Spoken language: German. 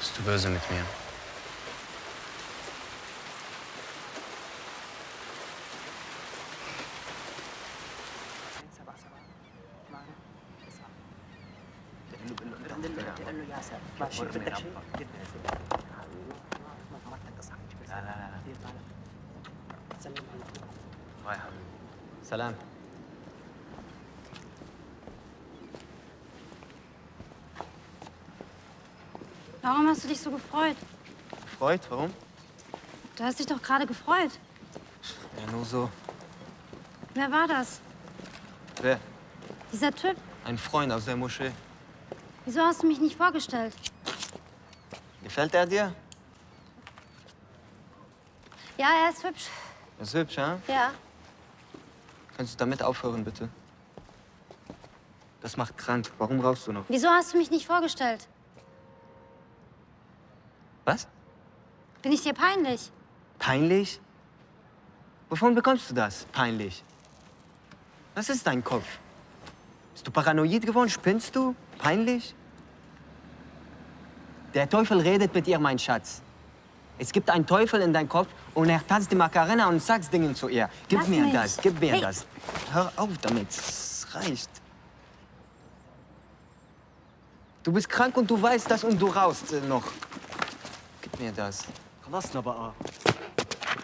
Bist du böse mit mir? Salam. Warum hast du dich so gefreut? Gefreut? Warum? Du hast dich doch gerade gefreut. Ja, nur so. Wer war das? Wer? Dieser Typ. Ein Freund aus der Moschee. Wieso hast du mich nicht vorgestellt? Gefällt er dir? Ja, er ist hübsch. Er ist hübsch, ja? Ja. Kannst du damit aufhören, bitte? Das macht krank. Warum rauchst du noch? Wieso hast du mich nicht vorgestellt? Was? Bin ich dir peinlich? Peinlich? Wovon bekommst du das? Peinlich. Was ist dein Kopf? Bist du paranoid geworden? Spinnst du? Peinlich? Der Teufel redet mit ihr, mein Schatz. Es gibt einen Teufel in deinem Kopf und er tanzt die Macarena und sagt Dinge zu ihr. Gib Lass mir mich. das, gib mir Hey. das. Hör auf damit, es reicht. Du bist krank und du weißt das und du rauchst noch. Gib mir das. خلصنا بقى